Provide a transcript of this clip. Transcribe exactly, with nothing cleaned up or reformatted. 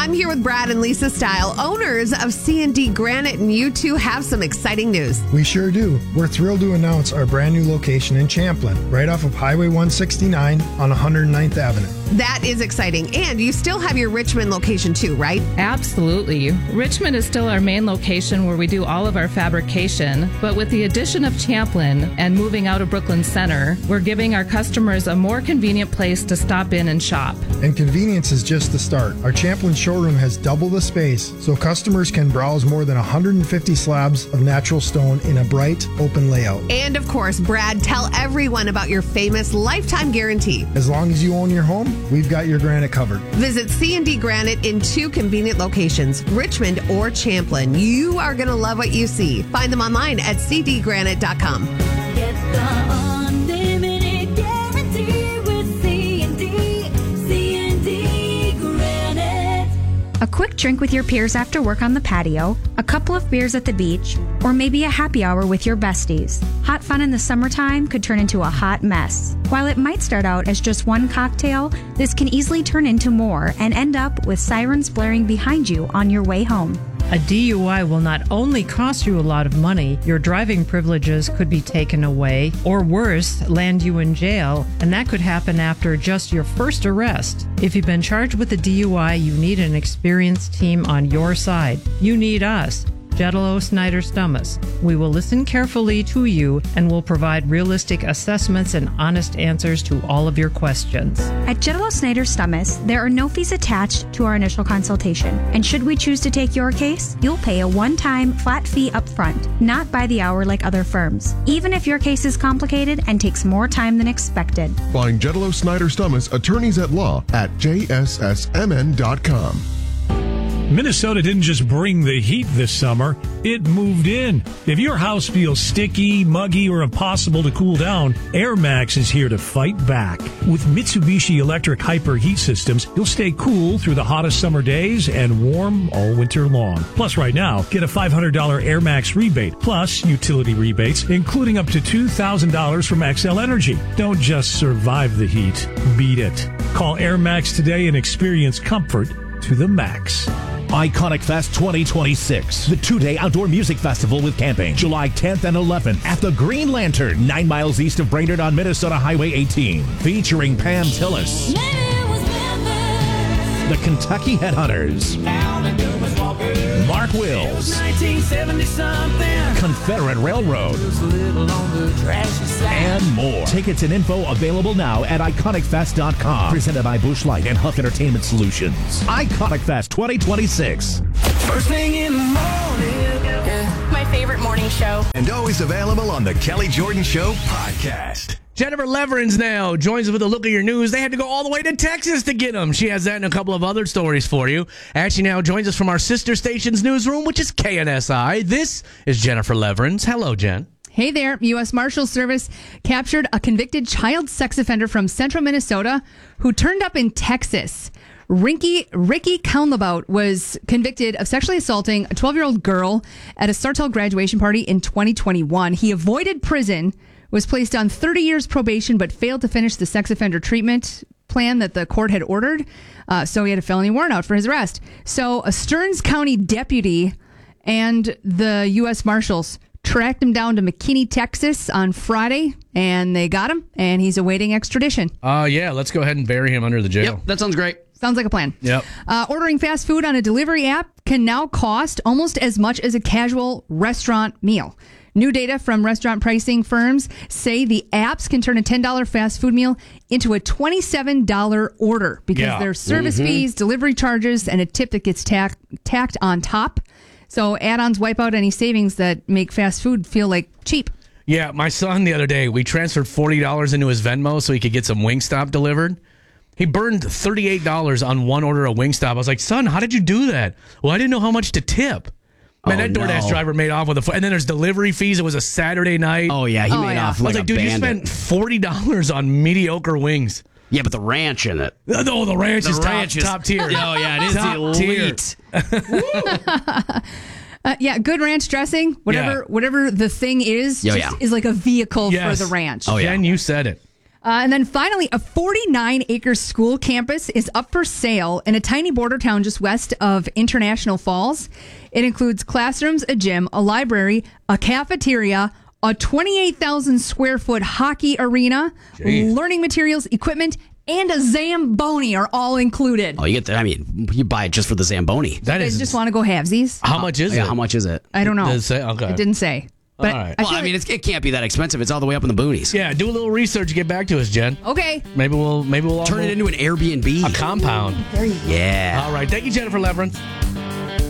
I'm here with Brad and Lisa Style, owners of C and D Granite, and you two have some exciting news. We sure do. We're thrilled to announce our brand new location in Champlin, right off of Highway one sixty-nine on one hundred ninth Avenue. That is exciting. And you still have your Richmond location too, right? Absolutely. Richmond is still our main location where we do all of our fabrication, but with the addition of Champlin and moving out of Brooklyn Center, we're giving our customers a more convenient place to stop in and shop. And convenience is just the start. Our Champlin showroom has double the space, so customers can browse more than one hundred fifty slabs of natural stone in a bright, open layout. And of course, Brad, tell everyone about your famous lifetime guarantee. As long as you own your home, we've got your granite covered. Visit C and D Granite in two convenient locations, Richmond or Champlin. You are going to love what you see. Find them online at c d granite dot com. Get the unlimited guarantee with C and D, C and D Granite. A quick drink with your peers after work on the patio, a couple of beers at the beach, or maybe a happy hour with your besties. Hot fun in the summertime could turn into a hot mess. While it might start out as just one cocktail, this can easily turn into more and end up with sirens blaring behind you on your way home. A D U I will not only cost you a lot of money, your driving privileges could be taken away, or worse, land you in jail, and that could happen after just your first arrest. If you've been charged with a D U I, you need an experienced team on your side. You need us. Jetalo Snyder Stummis. We will listen carefully to you and will provide realistic assessments and honest answers to all of your questions. At Jetalo Snyder Stummis, there are no fees attached to our initial consultation. And should we choose to take your case, you'll pay a one-time flat fee up front, not by the hour like other firms, even if your case is complicated and takes more time than expected. Find Jetalo Snyder Stummis, attorneys at law, at j s s m n dot com. Minnesota didn't just bring the heat this summer, it moved in. If your house feels sticky, muggy, or impossible to cool down, Air Max is here to fight back. With Mitsubishi electric hyper heat systems, you'll stay cool through the hottest summer days and warm all winter long. Plus, right now, get a five hundred dollars Air Max rebate, plus utility rebates, including up to two thousand dollars from Xcel Energy. Don't just survive the heat, beat it. Call Air Max today and experience comfort to the max. Iconic Fest twenty twenty-six, the two-day outdoor music festival with camping, July tenth and eleventh at the Green Lantern, nine miles east of Brainerd on Minnesota Highway eighteen, featuring Pam Tillis, the Kentucky Headhunters, Mark Wills, Confederate Railroad, and more. Tickets and info available now at iconic fest dot com. Presented by Busch Light and Huff Entertainment Solutions. Iconic Fest twenty twenty-six. First thing in the morning. Yeah. My favorite morning show. And always available on the Kelly Jordan Show podcast. Jennifer Leverins now joins us with a look at your news. They had to go all the way to Texas to get them. She has that and a couple of other stories for you. And she now joins us from our sister station's newsroom, which is K N S I. This is Jennifer Leverins. Hello, Jen. Hey there. U S Marshals Service captured a convicted child sex offender from central Minnesota who turned up in Texas. Ricky, Ricky Kaunlabout was convicted of sexually assaulting a twelve-year-old girl at a Sartell graduation party in twenty twenty-one. He avoided prison, was placed on thirty years probation, but failed to finish the sex offender treatment plan that the court had ordered. Uh, so he had a felony warrant out for his arrest. So a Stearns County deputy and the U S Marshals tracked him down to McKinney, Texas on Friday, and they got him, and he's awaiting extradition. Uh, yeah, let's go ahead and bury him under the jail. Yep, that sounds great. Sounds like a plan. Yep. Uh, ordering fast food on a delivery app can now cost almost as much as a casual restaurant meal. New data from restaurant pricing firms say the apps can turn a ten dollars fast food meal into a twenty-seven dollars order because Yeah. there's service Mhm. fees, delivery charges, and a tip that gets tack- tacked on top. So add-ons wipe out any savings that make fast food feel like cheap. Yeah, my son the other day, we transferred forty dollars into his Venmo so he could get some Wingstop delivered. He burned thirty-eight dollars on one order of Wingstop. I was like, son, how did you do that? Well, I didn't know how much to tip. Man, Oh, that DoorDash no. driver made off with a... And then there's delivery fees. It was a Saturday night. Oh, yeah, he Oh, made yeah. off I like was like, a dude, bandit. you spent forty dollars on mediocre wings. Yeah, but the ranch in it. No, the ranch The is ranch top, is- top tier. Oh, yeah, it is Top elite. Uh, yeah, good ranch dressing, whatever Yeah. whatever the thing is, Oh, just yeah. is like a vehicle Yes. for the ranch. Oh, yeah. Jen, you said it. Uh, and then finally, a forty-nine acre school campus is up for sale in a tiny border town just west of International Falls. It includes classrooms, a gym, a library, a cafeteria, a twenty-eight thousand square foot hockey arena, Jeez. learning materials, equipment, and a Zamboni are all included. Oh, you get the, I mean, you buy it just for the Zamboni. That You guys is just want to go halvesies? how much is Yeah, it? how much is it? I don't know. Does it say? Okay. It didn't say. But All right. I Well, feel I mean, like- it's, it can't be that expensive. It's all the way up in the boonies. Yeah, do a little research. Get back to us, Jen. okay. Maybe we'll maybe we'll all Turn go- it into an Airbnb. a compound. There you go. Yeah. All right. Thank you, Jennifer Leverance.